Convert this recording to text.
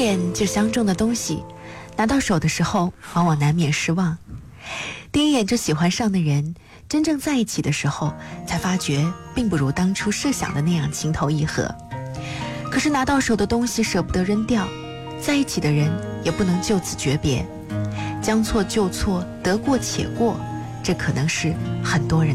眼就相中的东西，拿到手的时候往往难免失望。第一眼就喜欢上的人，真正在一起的时候才发觉并不如当初设想的那样情投意合。可是拿到手的东西舍不得扔掉，在一起的人也不能就此诀别。将错就错，得过且过，这可能是很多人